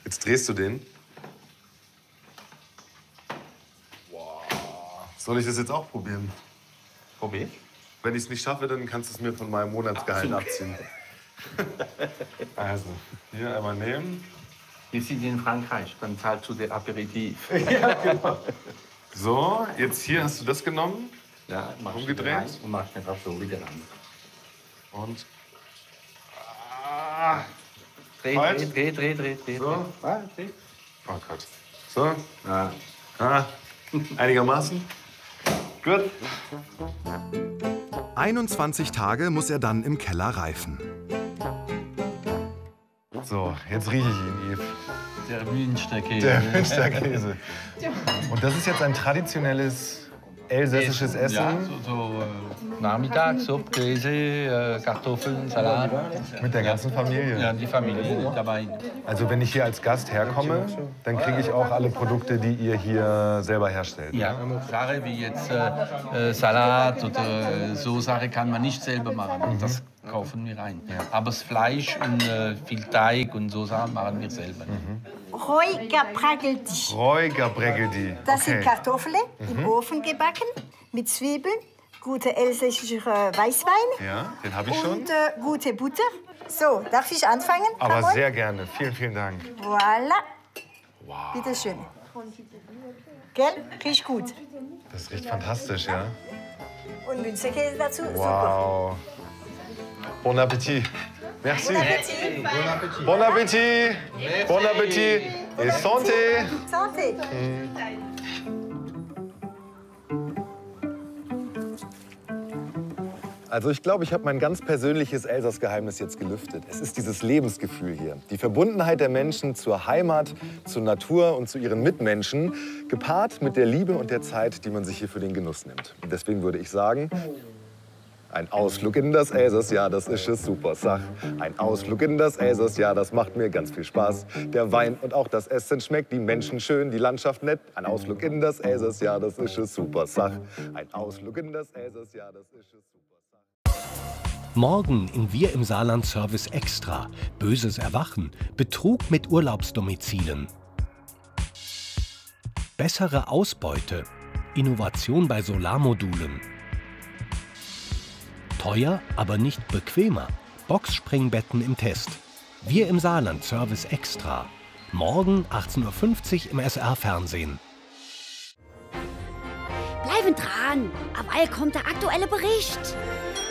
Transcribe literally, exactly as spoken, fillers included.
Jetzt drehst du den. Wow. Soll ich das jetzt auch probieren? Probier. Wenn ich es nicht schaffe, dann kannst du es mir von meinem Monatsgehalt abziehen. Also, hier einmal nehmen. Wir sind in Frankreich, dann zahlst du den Aperitif. Ja, genau. So, jetzt hier hast du das genommen. Ja, machst umgedreht. rein und machst einfach so wieder ran. Und. Ah, dreh, halt. dreh, dreh, dreh, dreh. So. Ah, dreh. Oh Gott. So. Ah. Ah, einigermaßen. Gut. einundzwanzig Tage muss er dann im Keller reifen. So, jetzt rieche ich ihn, Yves. Der Münsterkäse. Der Münsterkäse. Und das ist jetzt ein traditionelles elsässisches Essen. Ja, so, so äh, Nachmittag, Suppe, Käse, äh, Kartoffeln, Salat. Mit der ganzen Familie. Ja, die Familie dabei. Also wenn ich hier als Gast herkomme, dann kriege ich auch alle Produkte, die ihr hier selber herstellt. Ja, Sachen wie jetzt äh, äh, Salat oder äh, so Sachen kann man nicht selber machen. Mhm. Das kaufen wir rein. Aber das Fleisch und äh, viel Teig und so Sachen machen wir selber. Mhm. Räugerbrägeldi. Räugerbrägeldi. Das Okay. sind Kartoffeln im Mhm. Ofen gebacken mit Zwiebeln, gute elsässischer Weißwein Ja, den habe ich schon. und äh, gute Butter. So, darf ich anfangen? Aber Carol? sehr gerne. Vielen, vielen Dank. Voilà. Wow. Bitte schön. Gell? Riecht gut. Das riecht fantastisch, ja. Und Münsterkäse dazu. Super. Wow. Bon Appetit. Merci. Bon Appetit. Bon Appetit. Bon Appetit. Et santé. Santé. Also ich glaube, ich habe mein ganz persönliches Elsass-Geheimnis jetzt gelüftet. Es ist dieses Lebensgefühl hier. Die Verbundenheit der Menschen zur Heimat, zur Natur und zu ihren Mitmenschen, gepaart mit der Liebe und der Zeit, die man sich hier für den Genuss nimmt. Und deswegen würde ich sagen, ein Ausflug in das Elsass, ja, das ist eine super Sach. Ein Ausflug in das Elsass, ja, das macht mir ganz viel Spaß. Der Wein und auch das Essen schmeckt, die Menschen schön, die Landschaft nett. Ein Ausflug in das Elsass, ja, das ist eine super Sach. Ein Ausflug in das Elsass, ja, das ist eine super Sach. Morgen in Wir im Saarland Service Extra. Böses Erwachen. Betrug mit Urlaubsdomizilen. Bessere Ausbeute. Innovation bei Solarmodulen. Teuer, aber nicht bequemer. Boxspringbetten im Test. Wir im Saarland Service Extra. Morgen achtzehn Uhr fünfzig im S R-Fernsehen. Bleiben dran, aber kommt der aktuelle Bericht.